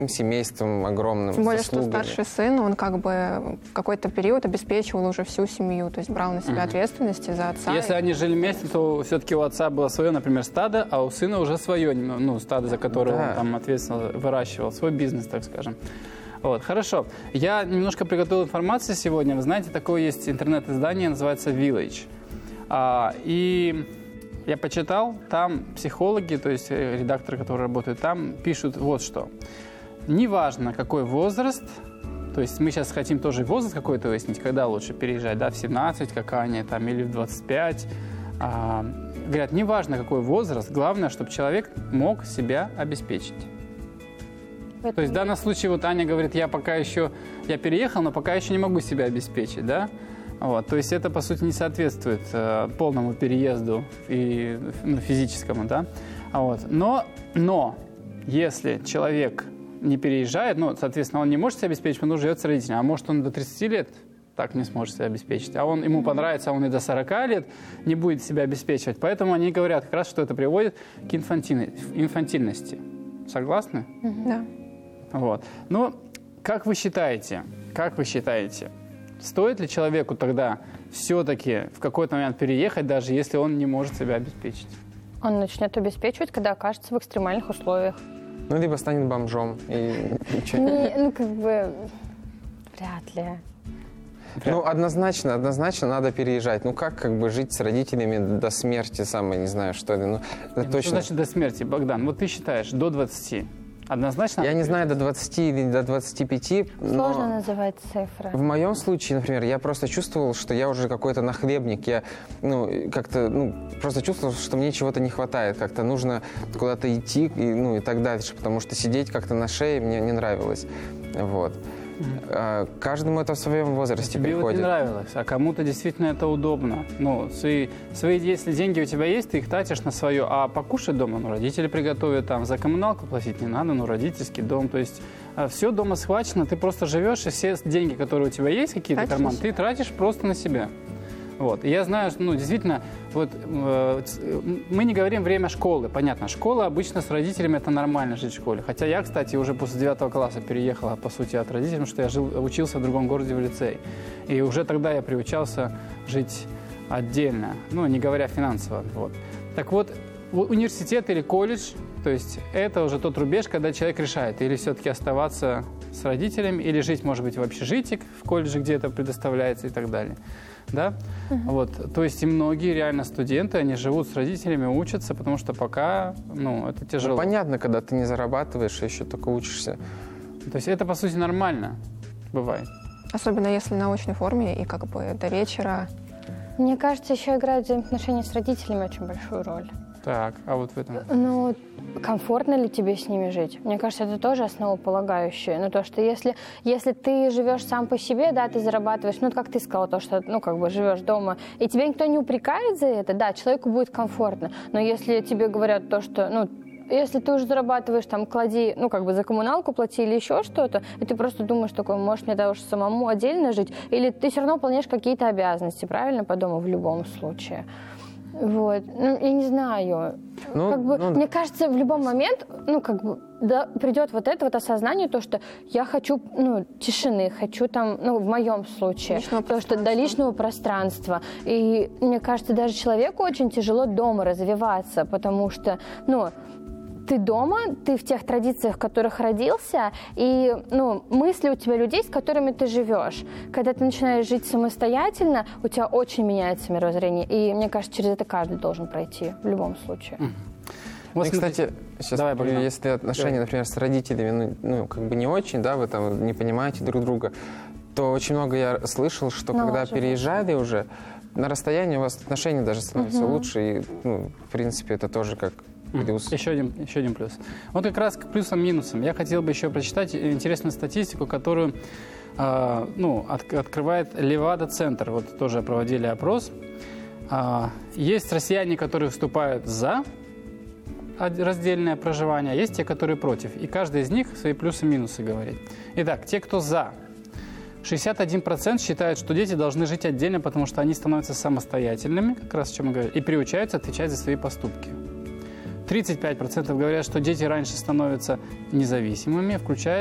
семейством огромным. Тем более, что старший сын, он как бы в какой-то период обеспечивал уже всю семью, то есть брал на себя ответственность за отца. Если они жили вместе, то все-таки у отца было свое, например, стадо, а у сына уже свое, ну, стадо, за которое он там ответственно выращивал, свой бизнес, так скажем. Вот, хорошо. Я немножко приготовил информацию сегодня. Вы знаете, такое есть интернет-издание, называется Village. И я почитал, там психологи, то есть редакторы, которые работают там, пишут вот что. Неважно, какой возраст, то есть мы сейчас хотим тоже возраст какой-то выяснить, когда лучше переезжать, да, в 17, как Аня, там, или в 25. Говорят, неважно, какой возраст, главное, чтобы человек мог себя обеспечить. То есть в данном случае вот Аня говорит, я переехал, но пока еще не могу себя обеспечить, да? Вот, то есть это, по сути, не соответствует полному переезду и физическому, да? Вот. Но если человек не переезжает, ну, соответственно, он не может себя обеспечить, он живет с родителями, а может он до 30 лет так не сможет себя обеспечить, а ему понравится, он и до 40 лет не будет себя обеспечивать. Поэтому они говорят как раз, что это приводит к инфантильности. Согласны? Да. Вот. Но как вы считаете, стоит ли человеку тогда все-таки в какой-то момент переехать, даже если он не может себя обеспечить? Он начнет обеспечивать, когда окажется в экстремальных условиях. Ну, либо станет бомжом. Ну, как бы, вряд ли. Ну, однозначно надо переезжать. Ну, как бы жить с родителями до смерти, не знаю, что ли. Ну, точно. Что значит до смерти, Богдан? Вот ты считаешь, до 20. Однозначно? Я не знаю, до 20 или до 25. Сложно называть цифры. В моем случае, например, я просто чувствовал, что я уже какой-то нахлебник. Я, просто чувствовал, что мне чего-то не хватает. Как-то нужно куда-то идти и так дальше. Потому что сидеть как-то на шее мне не нравилось. Вот. Каждому это в своем возрасте тебе приходит. Вот не нравилось, а кому-то действительно это удобно. Ну, свои, если деньги у тебя есть, ты их тратишь на свое, а покушать дома, родители приготовят, там, за коммуналку платить не надо, родительский дом, то есть все дома схвачено, ты просто живешь, и все деньги, которые у тебя есть, какие-то карманы, ты тратишь просто на себя. Вот. И я знаю, действительно, мы не говорим время школы. Понятно, школа обычно с родителями это нормально жить в школе. Хотя я, кстати, уже после 9 класса переехала, по сути, от родителей, потому что я учился в другом городе в лицее. И уже тогда я приучался жить отдельно, не говоря финансово. Вот. Так вот, университет или колледж, то есть это уже тот рубеж, когда человек решает или все-таки оставаться с родителями, или жить, может быть, в общежитии, в колледже, где это предоставляется и так далее. Да? Вот. То есть и многие реально студенты, они живут с родителями, учатся, потому что пока, это тяжело. Понятно, когда ты не зарабатываешь, еще только учишься. То есть это, по сути, нормально бывает. Особенно если на очной форме и как бы до вечера. Мне кажется, еще играют взаимоотношения с родителями очень большую роль. Так, а вот в этом? Комфортно ли тебе с ними жить? Мне кажется, это тоже основополагающее. То, что если ты живешь сам по себе, да, ты зарабатываешь, как ты сказала, то, что, живешь дома, и тебя никто не упрекает за это, да, человеку будет комфортно. Но если тебе говорят то, что, если ты уже зарабатываешь, там, клади, за коммуналку плати или еще что-то, и ты просто думаешь такой, может, мне даже самому отдельно жить, или ты все равно выполняешь какие-то обязанности, правильно, по дому в любом случае. Вот. Я не знаю. Мне кажется, в любой момент, придет вот это осознание, то, что я хочу, тишины, хочу там, в моем случае, личного пространства. И мне кажется, даже человеку очень тяжело дома развиваться, потому что, ты дома, ты в тех традициях, в которых родился, и мысли у тебя людей, с которыми ты живешь. Когда ты начинаешь жить самостоятельно, у тебя очень меняется мировоззрение. И мне кажется, через это каждый должен пройти в любом случае. Вот, кстати, сейчас, если отношения, например, с родителями, не очень, да, вы там не понимаете друг друга, то очень много я слышал, что когда переезжали уже, на расстоянии у вас отношения даже становятся лучше, и, в принципе, это тоже как плюс. Еще один плюс. Вот как раз к плюсам-минусам. Я хотел бы еще прочитать интересную статистику, которую открывает Левада-центр. Вот тоже проводили опрос. Есть россияне, которые выступают за раздельное проживание, а есть те, которые против. И каждый из них свои плюсы и минусы говорит. Итак, те, кто за. 61% считают, что дети должны жить отдельно, потому что они становятся самостоятельными, как раз о чем мы говорим, и приучаются отвечать за свои поступки. 35% говорят, что дети раньше становятся независимыми, включая